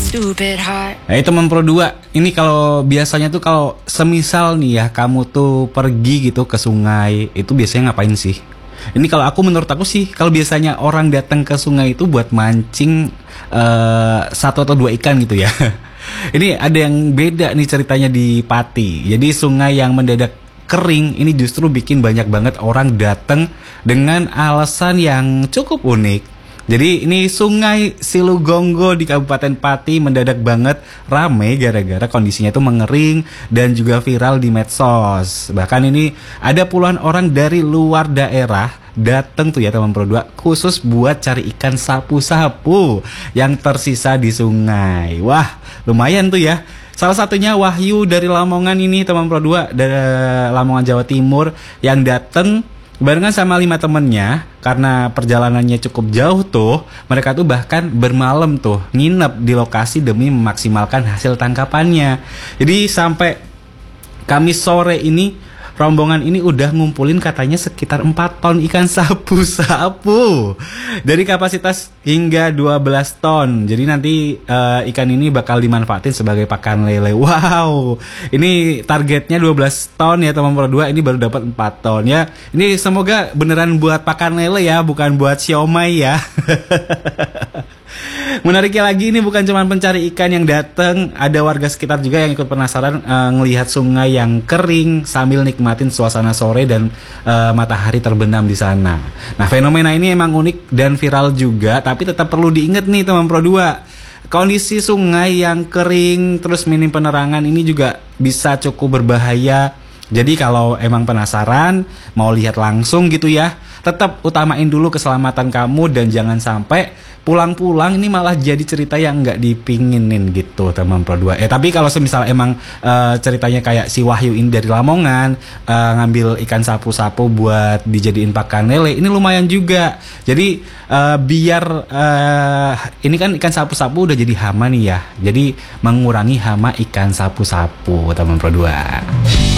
Nah, teman Pro 2, ini kalau biasanya tuh kalau semisal nih ya kamu tuh pergi gitu ke sungai, itu biasanya ngapain sih? Ini kalau menurut aku sih, kalau biasanya orang datang ke sungai itu buat mancing satu atau dua ikan gitu ya. Ini ada yang beda nih ceritanya di Pati. Jadi sungai yang mendadak kering ini justru bikin banyak banget orang datang dengan alasan yang cukup unik. Jadi ini sungai Silugonggo di Kabupaten Pati mendadak banget rame gara-gara kondisinya itu mengering dan juga viral di medsos. Bahkan ini ada puluhan orang dari luar daerah datang tuh ya teman Pro 2 khusus buat cari ikan sapu-sapu yang tersisa di sungai. Wah, lumayan tuh ya. Salah satunya Wahyu dari Lamongan ini teman Pro 2 dari Lamongan Jawa Timur yang datang barengan sama 5 temennya. Karena perjalanannya cukup jauh tuh, mereka tuh bahkan bermalam tuh nginep di lokasi demi memaksimalkan hasil tangkapannya. Jadi sampai Kamis sore ini rombongan ini udah ngumpulin katanya sekitar 4 ton ikan sapu-sapu dari kapasitas hingga 12 ton. Jadi nanti ikan ini bakal dimanfaatin sebagai pakan lele. Wow, ini targetnya 12 ton ya teman Pro 2, ini baru dapat 4 ton ya. Ini semoga beneran buat pakan lele ya, bukan buat siomay ya. Menariknya lagi, ini bukan cuma pencari ikan yang datang, ada warga sekitar juga yang ikut penasaran ngelihat sungai yang kering sambil nikmatin suasana sore dan matahari terbenam di sana. Nah, fenomena ini emang unik dan viral juga, tapi tetap perlu diingat nih teman Pro 2. Kondisi sungai yang kering terus minim penerangan ini juga bisa cukup berbahaya. Jadi kalau emang penasaran mau lihat langsung gitu ya, tetap utamain dulu keselamatan kamu dan jangan sampai pulang-pulang ini malah jadi cerita yang nggak dipinginin gitu teman Pro 2. Tapi kalau semisal emang ceritanya kayak si Wahyu ini dari Lamongan ngambil ikan sapu-sapu buat dijadiin pakan lele, ini lumayan juga. Jadi biar ini kan ikan sapu-sapu udah jadi hama nih ya. Jadi mengurangi hama ikan sapu-sapu teman Pro 2.